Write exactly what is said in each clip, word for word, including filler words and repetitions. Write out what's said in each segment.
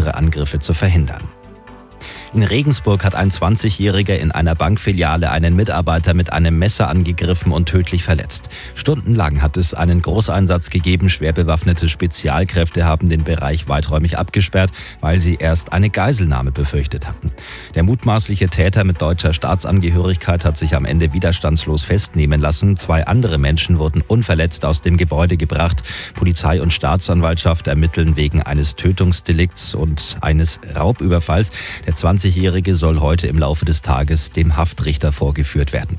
weitere Angriffe zu verhindern. In Regensburg hat ein zwanzigjähriger in einer Bankfiliale einen Mitarbeiter mit einem Messer angegriffen und tödlich verletzt. Stundenlang hat es einen Großeinsatz gegeben. Schwer bewaffnete Spezialkräfte haben den Bereich weiträumig abgesperrt, weil sie erst eine Geiselnahme befürchtet hatten. Der mutmaßliche Täter mit deutscher Staatsangehörigkeit hat sich am Ende widerstandslos festnehmen lassen. Zwei andere Menschen wurden unverletzt aus dem Gebäude gebracht. Polizei und Staatsanwaltschaft ermitteln wegen eines Tötungsdelikts und eines Raubüberfalls. Der zwanzigjährige soll heute im Laufe des Tages dem Haftrichter vorgeführt werden.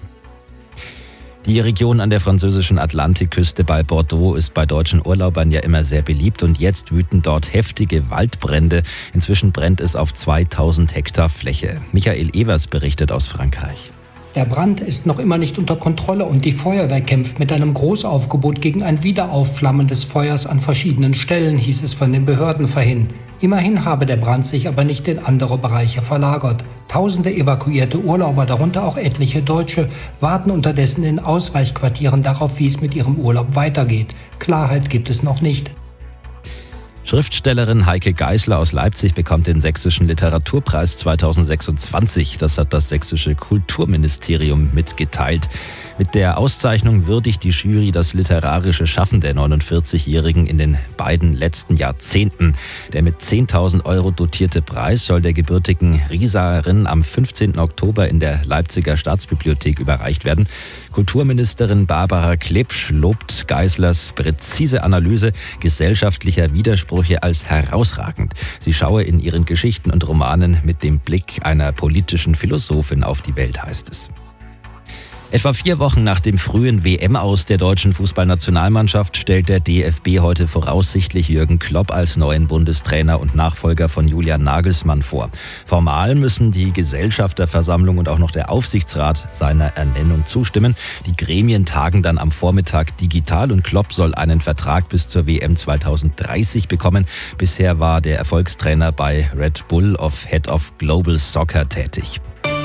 Die Region an der französischen Atlantikküste bei Bordeaux ist bei deutschen Urlaubern ja immer sehr beliebt und jetzt wüten dort heftige Waldbrände. Inzwischen brennt es auf zweitausend Hektar Fläche. Michael Evers berichtet aus Frankreich. Der Brand ist noch immer nicht unter Kontrolle und die Feuerwehr kämpft mit einem Großaufgebot gegen ein Wiederaufflammen des Feuers an verschiedenen Stellen, hieß es von den Behörden vorhin. Immerhin habe der Brand sich aber nicht in andere Bereiche verlagert. Tausende evakuierte Urlauber, darunter auch etliche Deutsche, warten unterdessen in Ausweichquartieren darauf, wie es mit ihrem Urlaub weitergeht. Klarheit gibt es noch nicht. Schriftstellerin Heike Geisler aus Leipzig bekommt den Sächsischen Literaturpreis zweitausendsechsundzwanzig. Das hat das sächsische Kulturministerium mitgeteilt. Mit der Auszeichnung würdigt die Jury das literarische Schaffen der neunundvierzigjährigen in den beiden letzten Jahrzehnten. Der mit zehntausend Euro dotierte Preis soll der gebürtigen Rieserin am fünfzehnten Oktober in der Leipziger Staatsbibliothek überreicht werden. Kulturministerin Barbara Klepsch lobt Geislers präzise Analyse gesellschaftlicher Widersprüche als herausragend. Sie schaue in ihren Geschichten und Romanen mit dem Blick einer politischen Philosophin auf die Welt, heißt es. Etwa vier Wochen nach dem frühen W M-Aus der deutschen Fußballnationalmannschaft stellt der D F B heute voraussichtlich Jürgen Klopp als neuen Bundestrainer und Nachfolger von Julian Nagelsmann vor. Formal müssen die Gesellschafterversammlung und auch noch der Aufsichtsrat seiner Ernennung zustimmen. Die Gremien tagen dann am Vormittag digital und Klopp soll einen Vertrag bis zur W M zweitausenddreißig bekommen. Bisher war der Erfolgstrainer bei Red Bull of Head of Global Soccer tätig.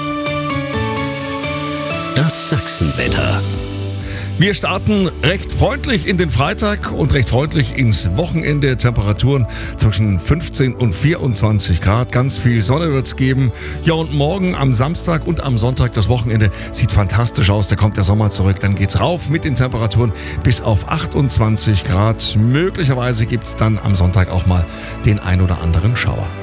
Das Sachsenwetter. Wir starten recht freundlich in den Freitag und recht freundlich ins Wochenende. Temperaturen zwischen fünfzehn und vierundzwanzig Grad. Ganz viel Sonne wird es geben. Ja, und morgen am Samstag und am Sonntag das Wochenende sieht fantastisch aus. Da kommt der Sommer zurück. Dann geht's rauf mit den Temperaturen bis auf achtundzwanzig Grad. Möglicherweise gibt es dann am Sonntag auch mal den ein oder anderen Schauer.